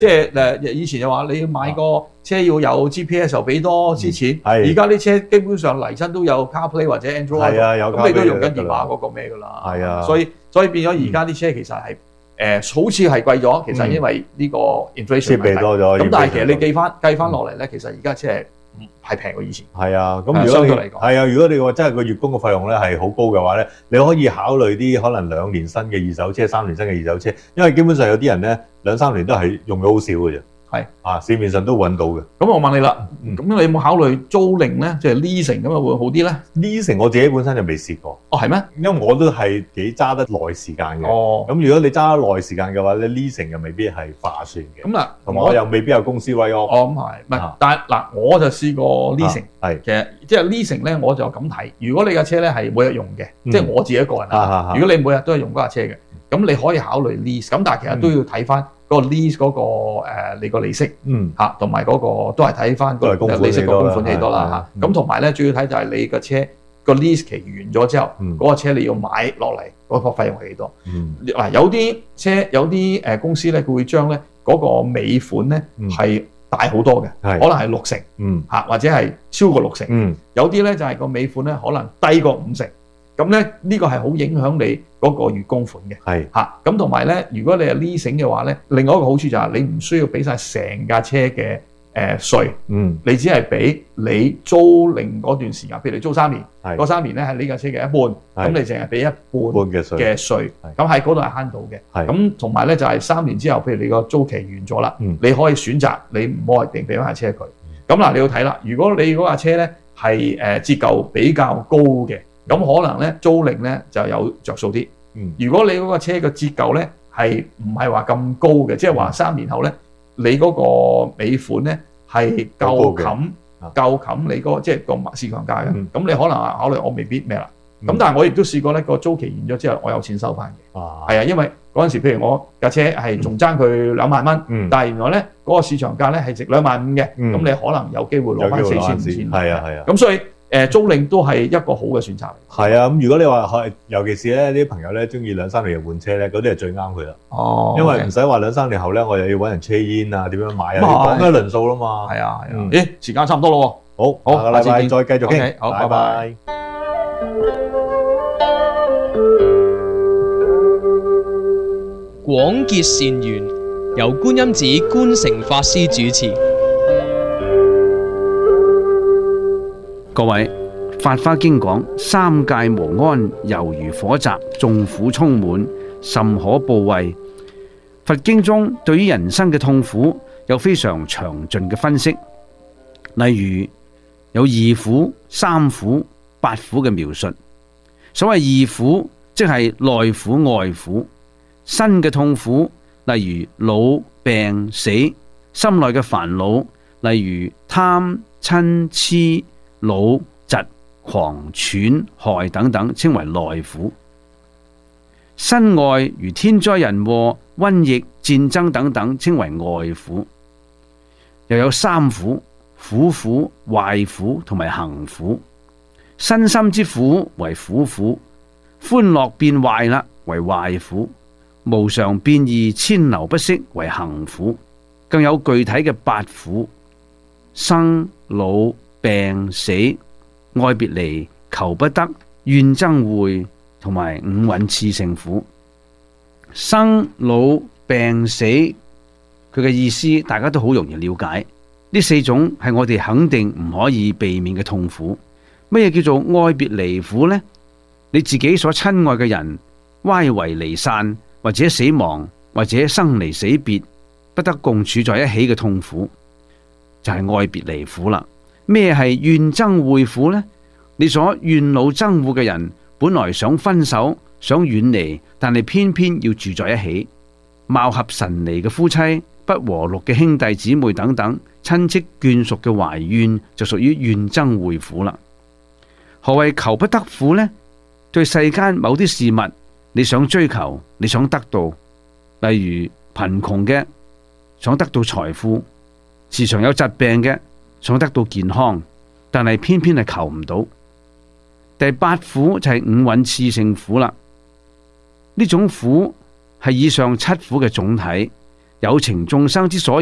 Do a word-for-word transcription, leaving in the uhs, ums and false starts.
即係誒以前就話你要買個車要有 G P S 又俾多啲錢， 係而家啲車基本上嚟親都有 CarPlay 或者 Android， 係啊有咁你都 CarPlay 用緊就得㗎啦電話嗰個咩㗎啦， 係啊所以所以變咗而家啲車其實係誒、呃、好似係貴咗，其實因為呢個 inflation 設備多咗， 咁但係其實你計翻計翻嗯落嚟咧，其實而家車係係平過以前。 係啊，咁誒如果你相對嚟講係啊，如果你話真係個月供嘅費用咧係好高嘅話咧，你可以考慮啲可能兩年新嘅二手車、三年新嘅二手車，因為基本上有啲人咧兩三年都係用咗好少嘅啫。 係啊，市面上都揾到嘅。 咁我問你啦， 嗯咁、你有冇考慮租賃咧，即係 leasing 咁啊會好啲咧？ 呢成我自己本身就未試過， 哦係咩？ 因為我都係幾揸得耐時間嘅。 哦， 咁如果你揸得耐時間嘅話咧，呢成又未必係划算嘅。 咁嗱， 同埋我又未必有公司威咯。 哦咁係，唔係啊， 但係嗱，我就試過 leasing。 係其實即係 leasing 咧，我就咁睇。如果你架車咧係每日用嘅， 嗯即係我自己一個人啊啊啊。 啊如果你每日都係用嗰架車嘅，咁你可以考慮 lease。咁但係其實都要睇翻嗰個 lease 嗰個誒你個利息嗯嚇，同埋嗰個都係睇翻個都係供款利息個幾多啦供款幾多啦係嚇。 係咁同埋咧，主要睇就係你個車個 lease 期完咗之後， 嗯嗰個車你要買落嚟嗰個費用係幾多？ 嗯嗱，有啲車有啲誒公司咧，佢會將咧嗰個尾款咧嗯係大好多嘅， 係可能係六成嗯嚇，或者係超過六成。 嗯有啲咧就係個尾款咧可能低過五成，咁咧呢個係好影響你嗰個月供款嘅係嚇。咁同埋咧，如果你係 leasing 嘅話咧，另外一個好處就係你唔需要俾晒成架車嘅誒稅， 嗯你只係俾你租賃嗰段時間，譬如你租三年， 係嗰三年咧係呢架車嘅一半，咁你淨係俾一半半嘅稅嘅稅， 係咁喺嗰度係慳到嘅。 係咁同埋咧就係三年之後，譬如你個租期完咗啦， 嗯你可以選擇你唔好一定俾翻架車佢。咁嗱，你要睇啦，如果你嗰架車咧係誒折舊比較高嘅，咁可能咧租賃咧就有着數啲。 嗯如果你嗰個車嘅折舊咧係唔係話咁高嘅，即係話三年後咧你嗰個尾款咧係夠高嘅冚啊夠冚你嗰個即係個市場價嘅，咁、 嗯你可能話考慮我未必咩啦。咁、 嗯但係我亦都試過咧個租期完咗之後，我有錢收翻嘅。 啊係啊，因為嗰陣時譬如我架車係仲爭佢兩萬蚊， 嗯但係原來咧嗰、個市場價咧係值兩萬五嘅，咁、 嗯你可能有機會攞翻四有機會攞返千五千。 係啊係啊咁所以誒、呃、租賃都係一個好嘅選擇嚟。 係啊，咁如果你話係，尤其是咧啲朋友咧中意兩三年就換車咧，嗰啲係最啱佢啦。 哦因為唔使話兩三年後咧，我又要揾人車煙啊，點樣買啊， 咁係講一輪數啦嘛。 係啊係啊。 嗯咦，時間差唔多咯好， 好下個禮拜下次見再繼續傾 OK，，好拜拜拜拜。 廣結善緣，由觀音寺觀誠法師主持。 各位，《法華經》講三界無安，猶如火宅，眾苦充滿，甚可怖畏。佛經中對於人生嘅痛苦有非常詳盡嘅分析，例如有二苦、三苦、八苦嘅描述。所謂二苦，即係內苦、外苦。身嘅痛苦，例如老、病、死；心內嘅煩惱，例如貪、嗔、痴、惱、嫉、狂、喘、害等等，稱為內苦。身外如天災人禍、瘟疫、戰爭等等，稱為外苦。又有三苦：苦苦、壞苦同埋行苦。身心之苦為苦苦，歡樂變壞啦為壞苦。無常變異，遷流不息為行苦，更有具體嘅八苦：生、老、病、死、愛別離、求不得、怨憎會，同埋五蘊熾盛苦。生、老、病、死，佢嘅意思大家都好容易了解。呢四種係我哋肯定唔可以避免嘅痛苦。乜嘢叫做愛別離苦呢？你自己所親愛嘅人歪為離散，或者死亡，或者生離死別，不得共處在一起嘅痛苦，就係愛別離苦啦。咩係怨憎會苦呢？你所怨惱憎惡嘅人，本來想分手，想遠離，但係偏偏要住在一起。貌合神離嘅夫妻，不和睦嘅兄弟姊妹等等，親戚眷屬嘅懷怨，就屬於怨憎會苦啦。何謂求不得苦呢？對世間某啲事物，你想追求，你想得到，例如貧窮嘅想得到財富，時常有疾病嘅想得到健康，但係偏偏係求唔到。第八苦就係五蘊熾盛苦啦。呢種苦係以上七苦嘅總體， 有情眾生之所